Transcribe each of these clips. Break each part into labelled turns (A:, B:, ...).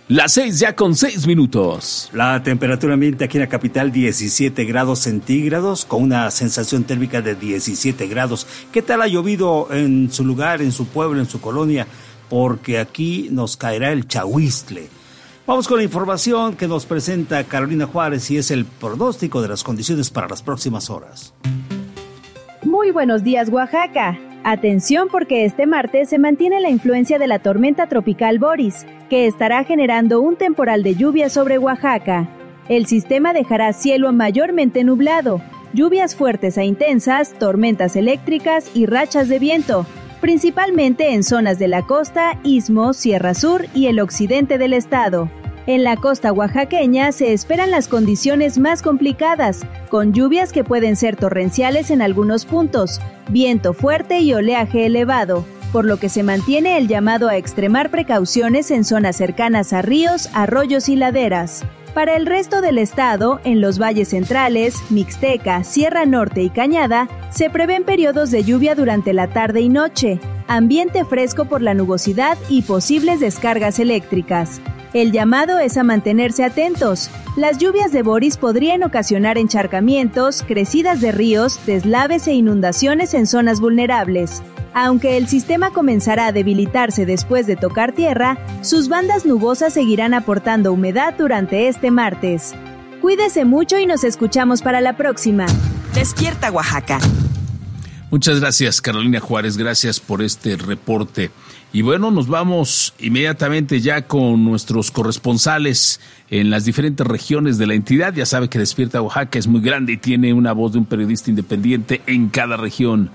A: Las 6 ya con 6 minutos.
B: La temperatura ambiente aquí en la capital 17 grados centígrados con una sensación térmica de 17 grados. ¿Qué tal ha llovido en su lugar, en su pueblo, en su colonia? Porque aquí nos caerá el chahuiztle. Vamos con la información que nos presenta Carolina Juárez y es el pronóstico de las condiciones para las próximas horas.
C: Muy buenos días, Oaxaca. Atención porque este martes se mantiene la influencia de la tormenta tropical Boris, que estará generando un temporal de lluvia sobre Oaxaca. El sistema dejará cielo mayormente nublado, lluvias fuertes e intensas, tormentas eléctricas y rachas de viento, principalmente en zonas de la costa, istmo, Sierra Sur y el occidente del estado. En la costa oaxaqueña se esperan las condiciones más complicadas, con lluvias que pueden ser torrenciales en algunos puntos, viento fuerte y oleaje elevado, por lo que se mantiene el llamado a extremar precauciones en zonas cercanas a ríos, arroyos y laderas. Para el resto del estado, en los valles centrales, Mixteca, Sierra Norte y Cañada, se prevén periodos de lluvia durante la tarde y noche, ambiente fresco por la nubosidad y posibles descargas eléctricas. El llamado es a mantenerse atentos. Las lluvias de Boris podrían ocasionar encharcamientos, crecidas de ríos, deslaves e inundaciones en zonas vulnerables. Aunque el sistema comenzará a debilitarse después de tocar tierra, sus bandas nubosas seguirán aportando humedad durante este martes. Cuídese mucho y nos escuchamos para la próxima.
D: Despierta, Oaxaca.
A: Muchas gracias, Carolina Juárez, gracias por este reporte. Y bueno, nos vamos inmediatamente ya con nuestros corresponsales en las diferentes regiones de la entidad. Ya sabe que Despierta Oaxaca es muy grande y tiene una voz de un periodista independiente en cada región.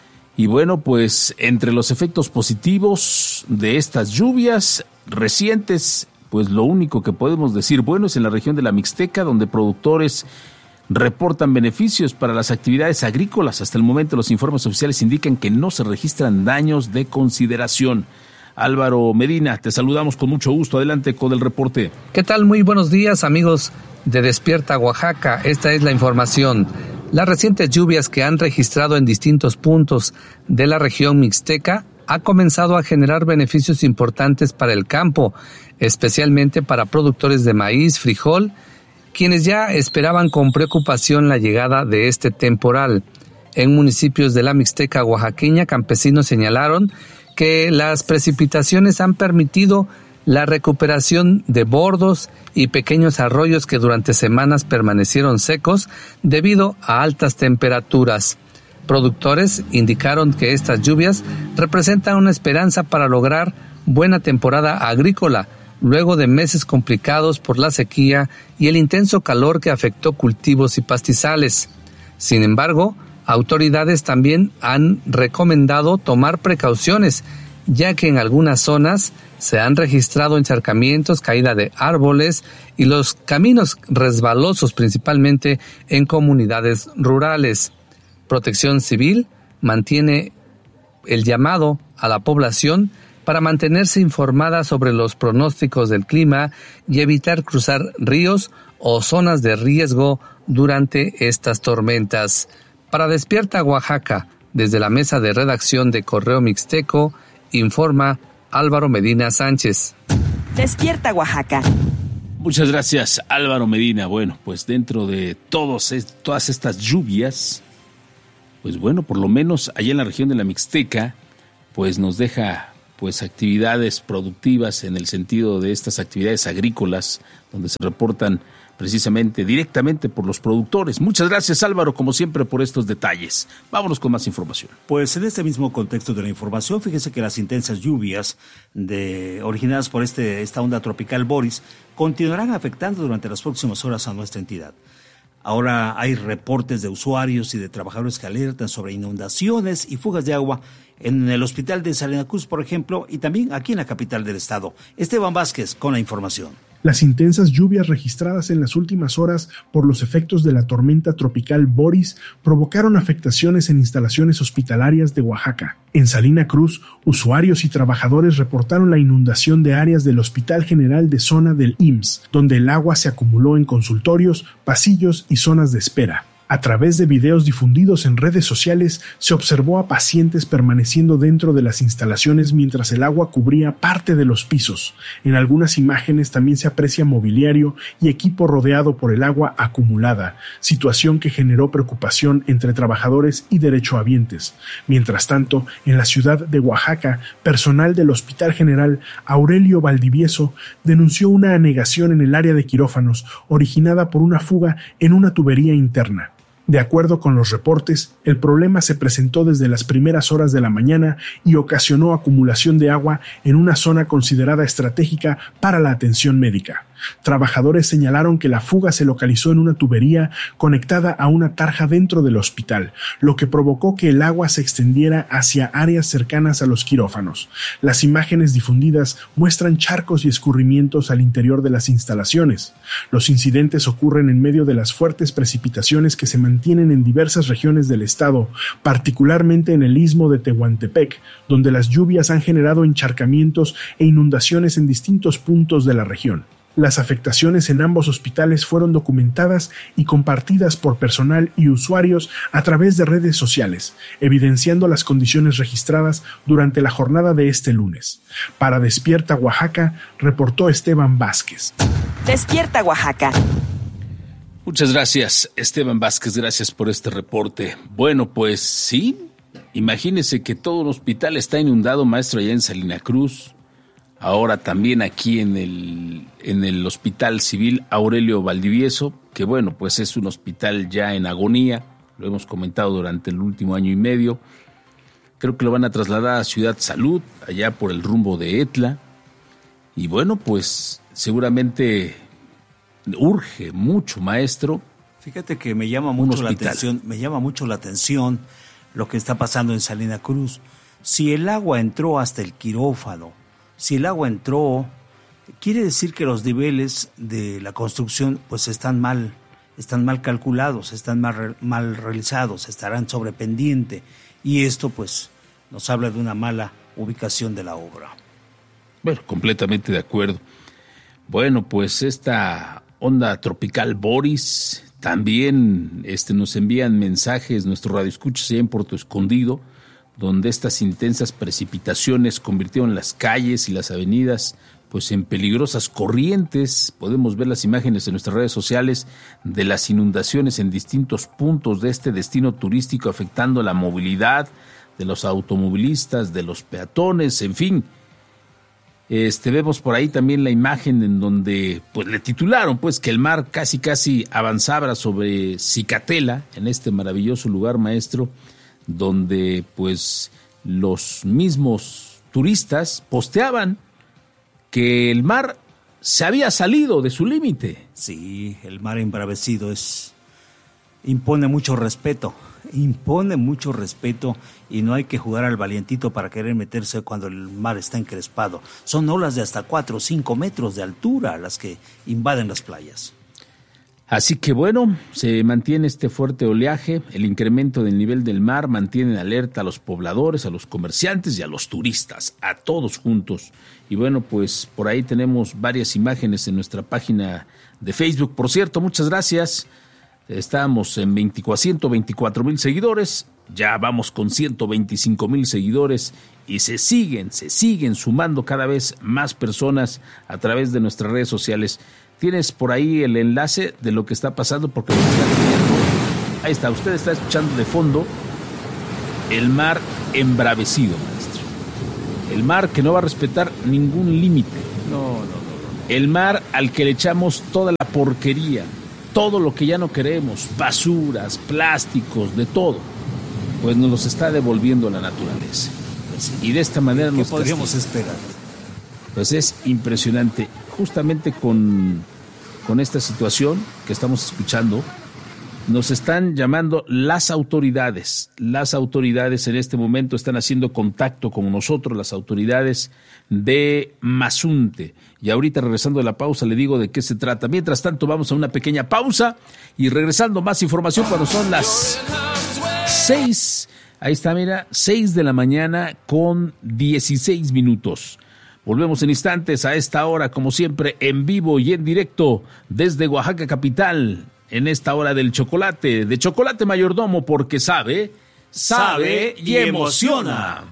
A: Y bueno, pues entre los efectos positivos de estas lluvias recientes, pues lo único que podemos decir bueno es en la región de la Mixteca, donde productores reportan beneficios para las actividades agrícolas. Hasta el momento los informes oficiales indican que no se registran daños de consideración. Álvaro Medina, te saludamos con mucho gusto. Adelante con el reporte.
E: ¿Qué tal? Muy buenos días, amigos de Despierta Oaxaca. Esta es la información. Las recientes lluvias que han registrado en distintos puntos de la región mixteca ha comenzado a generar beneficios importantes para el campo, especialmente para productores de maíz, frijol, quienes ya esperaban con preocupación la llegada de este temporal. En municipios de la Mixteca oaxaqueña, campesinos señalaron que las precipitaciones han permitido la recuperación de bordos y pequeños arroyos que durante semanas permanecieron secos debido a altas temperaturas. Productores indicaron que estas lluvias representan una esperanza para lograr buena temporada agrícola, luego de meses complicados por la sequía y el intenso calor que afectó cultivos y pastizales. Sin embargo, autoridades también han recomendado tomar precauciones, ya que en algunas zonas se han registrado encharcamientos, caída de árboles y los caminos resbalosos, principalmente en comunidades rurales. Protección Civil mantiene el llamado a la población para mantenerse informada sobre los pronósticos del clima y evitar cruzar ríos o zonas de riesgo durante estas tormentas. Para Despierta Oaxaca, desde la mesa de redacción de Correo Mixteco, informa Álvaro Medina Sánchez.
D: Despierta Oaxaca.
A: Muchas gracias, Álvaro Medina. Bueno, pues dentro de todas estas lluvias, pues bueno, por lo menos allá en la región de la Mixteca, pues nos deja pues actividades productivas en el sentido de estas actividades agrícolas, donde se reportan precisamente directamente por los productores. Muchas gracias, Álvaro, como siempre, por estos detalles. Vámonos con más información.
B: Pues en este mismo contexto de la información, fíjese que las intensas lluvias originadas por esta onda tropical Boris continuarán afectando durante las próximas horas a nuestra entidad. Ahora hay reportes de usuarios y de trabajadores que alertan sobre inundaciones y fugas de agua en el hospital de Salina Cruz, por ejemplo, y también aquí en la capital del estado. Esteban Vázquez con la información.
F: Las intensas lluvias registradas en las últimas horas por los efectos de la tormenta tropical Boris provocaron afectaciones en instalaciones hospitalarias de Oaxaca. En Salina Cruz, usuarios y trabajadores reportaron la inundación de áreas del Hospital General de Zona del IMSS, donde el agua se acumuló en consultorios, pasillos y zonas de espera. A través de videos difundidos en redes sociales, se observó a pacientes permaneciendo dentro de las instalaciones mientras el agua cubría parte de los pisos. En algunas imágenes también se aprecia mobiliario y equipo rodeado por el agua acumulada, situación que generó preocupación entre trabajadores y derechohabientes. Mientras tanto, en la ciudad de Oaxaca, personal del Hospital General Aurelio Valdivieso denunció una anegación en el área de quirófanos originada por una fuga en una tubería interna. De acuerdo con los reportes, el problema se presentó desde las primeras horas de la mañana y ocasionó acumulación de agua en una zona considerada estratégica para la atención médica. Trabajadores señalaron que la fuga se localizó en una tubería conectada a una tarja dentro del hospital, lo que provocó que el agua se extendiera hacia áreas cercanas a los quirófanos. Las imágenes difundidas muestran charcos y escurrimientos al interior de las instalaciones. Los incidentes ocurren en medio de las fuertes precipitaciones que se mantienen en diversas regiones del estado, particularmente en el istmo de Tehuantepec, donde las lluvias han generado encharcamientos e inundaciones en distintos puntos de la región. Las afectaciones en ambos hospitales fueron documentadas y compartidas por personal y usuarios a través de redes sociales, evidenciando las condiciones registradas durante la jornada de este lunes. Para Despierta Oaxaca, reportó Esteban Vázquez.
D: Despierta Oaxaca.
A: Muchas gracias, Esteban Vázquez, gracias por este reporte. Bueno, pues sí, imagínese que todo un hospital está inundado, maestro, allá en Salina Cruz. Ahora también aquí en el Hospital Civil Aurelio Valdivieso, que bueno, pues es un hospital ya en agonía, lo hemos comentado durante el último año y medio. Creo que lo van a trasladar a Ciudad Salud, allá por el rumbo de Etla. Y bueno, pues seguramente urge mucho, maestro.
B: Fíjate que me llama mucho la atención lo que está pasando en Salina Cruz. Si el agua entró hasta el quirófano, si el agua entró, quiere decir que los niveles de la construcción pues están mal calculados, están mal realizados, estarán sobre pendiente, y esto pues nos habla de una mala ubicación de la obra.
A: Bueno, completamente de acuerdo. Bueno, pues esta onda tropical Boris, también nos envían mensajes nuestros radioescuchas allá en Puerto Escondido, donde estas intensas precipitaciones convirtieron las calles y las avenidas pues en peligrosas corrientes. Podemos ver las imágenes en nuestras redes sociales de las inundaciones en distintos puntos de este destino turístico, afectando la movilidad de los automovilistas, de los peatones, en fin. Vemos por ahí también la imagen en donde pues le titularon pues que el mar casi avanzaba sobre Cicatela, en este maravilloso lugar, maestro, donde pues los mismos turistas posteaban que el mar se había salido de su límite.
B: Sí, el mar embravecido impone mucho respeto, y no hay que jugar al valientito para querer meterse cuando el mar está encrespado. Son olas de hasta 4 o 5 metros de altura las que invaden las playas.
A: Así que bueno, se mantiene este fuerte oleaje, el incremento del nivel del mar mantiene en alerta a los pobladores, a los comerciantes y a los turistas, a todos juntos. Y bueno, pues por ahí tenemos varias imágenes en nuestra página de Facebook. Por cierto, muchas gracias. Estamos en 124,000 seguidores, ya vamos con 125,000 seguidores y se siguen sumando cada vez más personas a través de nuestras redes sociales. Tienes por ahí el enlace de lo que está pasando porque lo están viendo. Ahí está, usted está escuchando de fondo el mar embravecido, maestro. El mar que no va a respetar ningún límite.
B: No.
A: El mar al que le echamos toda la porquería, todo lo que ya no queremos, basuras, plásticos, de todo, pues nos los está devolviendo la naturaleza. Y de esta manera
B: ¿Qué podríamos esperar?
A: Pues es impresionante. Justamente con esta situación que estamos escuchando, nos están llamando las autoridades. Las autoridades en este momento están haciendo contacto con nosotros, las autoridades de Mazunte. Y ahorita, regresando de la pausa, le digo de qué se trata. Mientras tanto, vamos a una pequeña pausa y regresando más información cuando son las 6. Ahí está, mira, 6 de la mañana con 16 minutos. Volvemos en instantes a esta hora, como siempre, en vivo y en directo desde Oaxaca capital, en esta hora del chocolate, de Chocolate Mayordomo, porque sabe y emociona.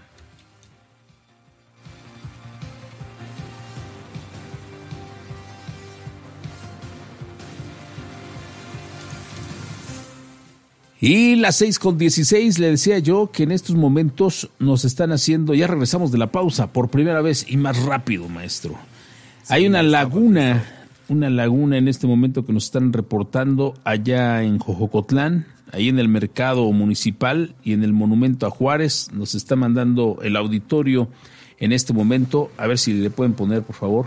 A: Y las 6:16, le decía yo que en estos momentos nos están haciendo, ya regresamos de la pausa por primera vez y más rápido, maestro. Sí, hay una laguna en este momento que nos están reportando allá en Jojocotlán, ahí en el mercado municipal y en el monumento a Juárez. Nos está mandando el auditorio en este momento, a ver si le pueden poner, por favor.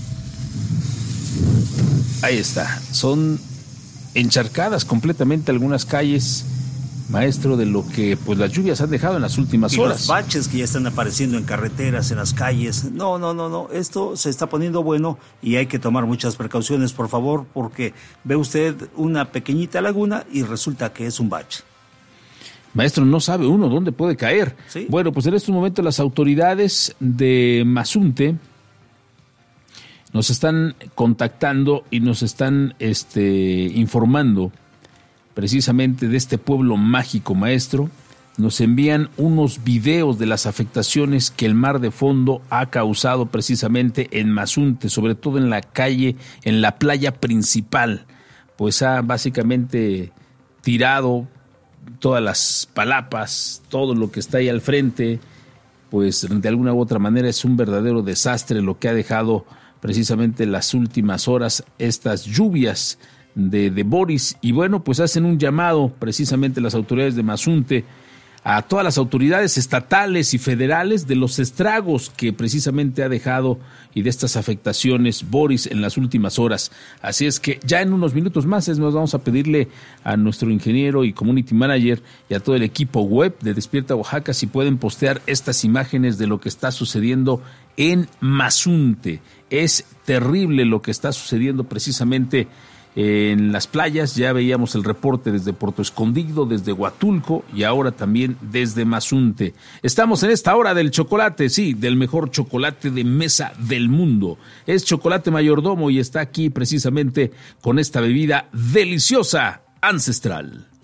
A: Ahí está, son encharcadas completamente algunas calles, maestro, de lo que pues las lluvias han dejado en las últimas horas.
B: Los baches que ya están apareciendo en carreteras, en las calles. No, esto se está poniendo bueno y hay que tomar muchas precauciones, por favor, porque ve usted una pequeñita laguna y resulta que es un bache.
A: Maestro, no sabe uno dónde puede caer. ¿Sí? Bueno, pues en estos momentos las autoridades de Mazunte nos están contactando y nos están informando precisamente de este pueblo mágico, maestro. Nos envían unos videos de las afectaciones que el mar de fondo ha causado precisamente en Mazunte, sobre todo en la calle, en la playa principal, pues ha básicamente tirado todas las palapas, todo lo que está ahí al frente, pues de alguna u otra manera es un verdadero desastre lo que ha dejado precisamente las últimas horas estas lluvias de Boris. Y bueno, pues hacen un llamado precisamente las autoridades de Mazunte a todas las autoridades estatales y federales de los estragos que precisamente ha dejado y de estas afectaciones Boris en las últimas horas. Así es que ya en unos minutos más nos vamos a pedirle a nuestro ingeniero y community manager y a todo el equipo web de Despierta Oaxaca si pueden postear estas imágenes de lo que está sucediendo en Mazunte. Es terrible lo que está sucediendo precisamente en las playas. Ya veíamos el reporte desde Puerto Escondido, desde Huatulco y ahora también desde Mazunte. Estamos en esta hora del chocolate, sí, del mejor chocolate de mesa del mundo. Es Chocolate Mayordomo y está aquí precisamente con esta bebida deliciosa, ancestral.